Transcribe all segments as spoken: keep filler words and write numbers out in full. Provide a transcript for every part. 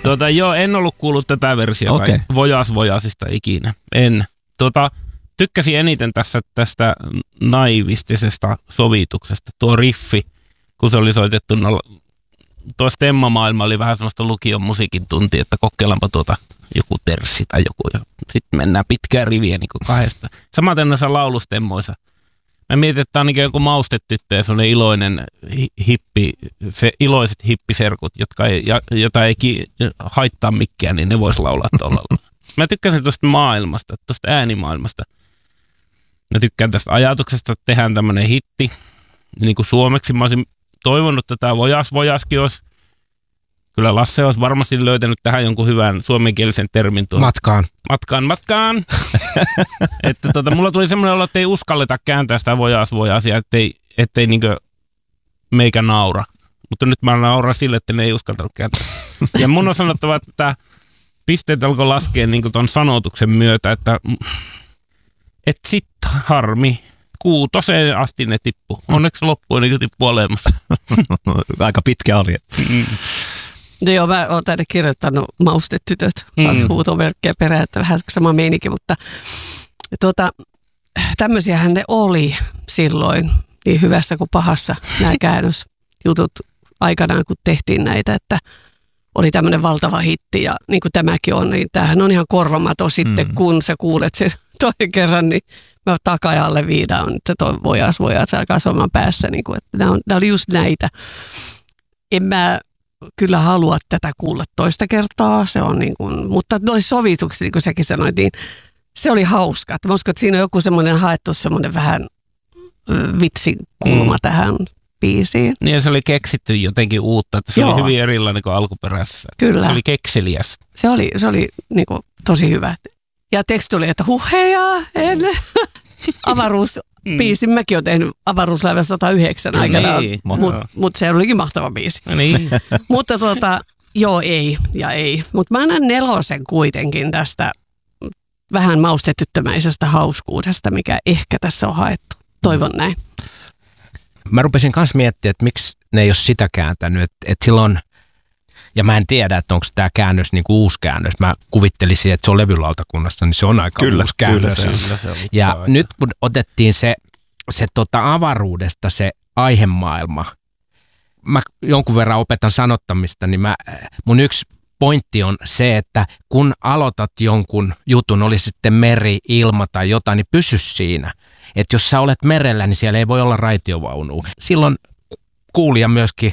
Tuota, joo, en ollut kuullut tätä versiota. Okay. Vojas Vojasista ikinä. En. Tuota, tykkäsin eniten tässä tästä naivistisesta sovituksesta. Tuo riffi, kun se oli soitettu, no, tuo stemma-maailma oli vähän semmoista lukion musiikin tuntia, että kokeillaanpa tuota joku terssi tai joku. Sitten mennään pitkään riviä niin kuin kahdesta. Samaten noissa laulustemmoissa. Mä mietin, että tämä on niin joku maustetyttö ja sellainen iloinen hippi, se iloiset hippiserkut, jotka ei, jota ei ki, haittaa mikään, niin ne vois laulaa tuolla. Mä tykkäsin tuosta maailmasta, tuosta äänimaailmasta. Mä tykkään tästä ajatuksesta, että tehdään tämmöinen hitti. Niin kuin suomeksi mä olisin toivonut, että tämä Vojas Vojaskin olisi. Kyllä Lasse olisi varmasti löytänyt tähän jonkun hyvän suomenkielisen termin. Tuon. Matkaan. Matkaan, matkaan. Että tota, mulla tuli semmoinen olo, että ei uskalleta kääntää sitä Vojas Vojasia, ettei, ettei niinkö meikä naura. Mutta nyt mä nauran sille, että ne ei uskaltanut kääntää. Ja mun on sanottava, että tämä pisteet alkoi laskea niin ton sanotuksen myötä, että et sit harmi. Kuutoseen asti ne tippu. Onneksi loppuun niin tippu olemassa. Aika pitkä oli. Mm. No joo, mä oon tänne kirjoittanut maustetytöt, mm. huutomerkkejä perään, että vähän sama meininki, mutta tuota, tämmöisiähän ne oli silloin niin hyvässä kuin pahassa nämä käännösjutut aikanaan, kun tehtiin näitä, että oli tämmöinen valtava hitti ja niin kuin tämäkin on, niin tämähän on ihan korvamaton sitten, mm. kun sä kuulet sen toinen kerran, niin mä takajalle viidaan, että toi Vojas Vojas alkaa soimaan päässä, niin kuin, että nämä, on, nämä oli just näitä. En mä kyllä halua tätä kuulla toista kertaa, se on niin kuin, mutta noi sovitukset, niin kuin säkin sanoit, niin se oli hauska. Mä uskon, että siinä on joku semmoinen haettu semmoinen vähän vitsikulma mm. tähän biisiin. Niin ja se oli keksitty jotenkin uutta, että se Joo. oli hyvin erilainen kuin alkuperäisessä. Kyllä. Se oli kekseliäs. Se oli, se oli niin kuin tosi hyvä. Ja teksti oli, että huheja, en. Avaruusbiisi. Mm. Mäkin olen tehnyt Avaruuslaiva sata yhdeksän no aikanaan, niin, mutta mut se olikin mahtava biisi. No niin. Mutta tuota, joo ei ja ei. Mutta mä annan nelosen kuitenkin tästä vähän maustetyttömäisestä hauskuudesta, mikä ehkä tässä on haettu. Toivon näin. Mä rupesin kanssa miettimään, että miksi ne ei ole sitä kääntänyt. Että et silloin, ja mä en tiedä, että onko tämä käännös niin kuin uusi käännös. Mä kuvittelisin, että se on levylautakunnasta, niin se on aika kyllä, uusi käännös. Kyllä, se, se ja aika. Nyt kun otettiin se, se tota avaruudesta, se aihemaailma, mä jonkun verran opetan sanottamista, niin mä, mun yksi pointti on se, että kun aloitat jonkun jutun, oli sitten meri, ilma tai jotain, niin pysy siinä. Että jos sä olet merellä, niin siellä ei voi olla raitiovaunua. Silloin kuulija myöskin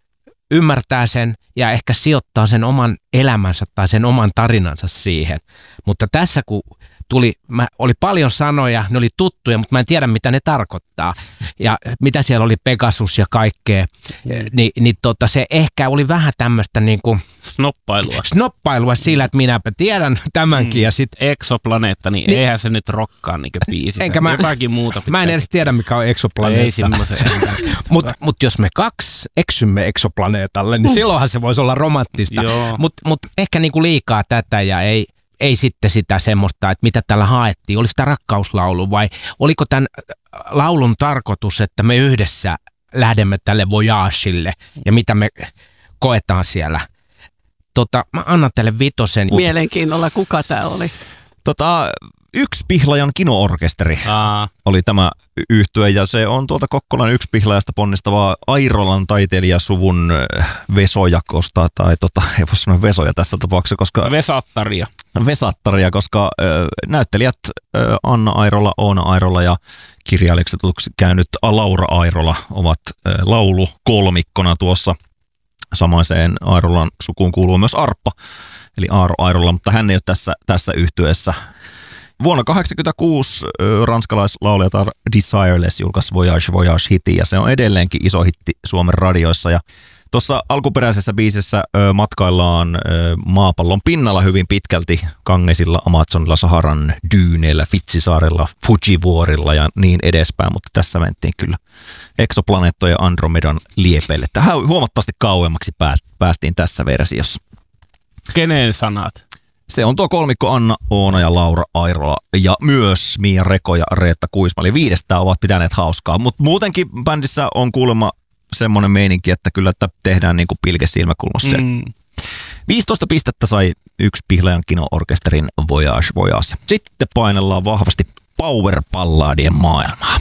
ymmärtää sen ja ehkä sijoittaa sen oman elämänsä tai sen oman tarinansa siihen. Mutta tässä kun tuli, mä, oli paljon sanoja, ne oli tuttuja, mutta mä en tiedä mitä ne tarkoittaa. Ja mitä siellä oli Pegasus ja kaikkea, Ni, niin tota, se ehkä oli vähän tämmöistä niin kuin snoppailua. Snoppailua sillä, että minäpä tiedän tämänkin. Mm. Ja sit, Exoplaneetta, niin, niin eihän se nyt rokkaa niin kuin biisi. Enkä mä, jotakin muuta pitää. Mä en edes tiedä, mikä on exoplaneetta. Ei semmoisen. Mutta mut jos me kaksi eksymme exoplaneetalle, niin silloinhan se voisi olla romanttista. Mutta mut ehkä niinku liikaa tätä ja ei, ei sitten sitä semmoista, että mitä tällä haettiin. Oliko tämä rakkauslaulu vai oliko tämän laulun tarkoitus, että me yhdessä lähdemme tälle voyagelle ja mitä me koetaan siellä. Tota, mä annan teille vitosen. Mielenkiinnolla, kuka tää oli? Tota, Yksi Pihlajan kino-orkesteri Aa. oli tämä yhtye ja se on tuolta Kokkolan Yksi Pihlajasta ponnistavaa Airolan taiteilijasuvun vesojakosta, tai tota, ei voi sanoa vesoja tässä tapauksessa, koska... Vesattaria. Vesattaria, koska ö, näyttelijät ö, Anna Airola, Oona Airola ja kirjailijaksi tutuksi käynyt Laura Airola ovat ö, laulukolmikkona tuossa. Samaiseen Airolan sukuun kuuluu myös Arppa, eli Aaro Airola, mutta hän ei ole tässä, tässä yhtyeessä. Vuonna tuhatyhdeksänsataakahdeksankymmentäkuusi ranskalaislaulajatar Desireless julkaisi Voyage Voyage hitin ja se on edelleenkin iso hitti Suomen radioissa. Ja tuossa alkuperäisessä biisissä ö, matkaillaan ö, maapallon pinnalla hyvin pitkälti Gangesilla, Amazonilla, Saharan dyyneillä, Fitsisaarella, Fujivuorilla ja niin edespäin, mutta tässä mentiin kyllä eksoplaneettojen ja Andromedan liepeille. Tähän huomattavasti kauemmaksi päästiin tässä versiossa. Kenen sanat? Se on tuo kolmikko Anna, Oona ja Laura Airola ja myös Mia Reko ja Reetta Kuisma. Eli viidestä ovat pitäneet hauskaa, mutta muutenkin bändissä on kuulemma semmoinen meininki, että kyllä että tehdään niin kuin pilke silmäkulmassa. Mm. viisitoista pistettä sai yksi Pihlajan Kino-orkesterin Voyage Voyage. Sitten painellaan vahvasti power-balladien maailmaa.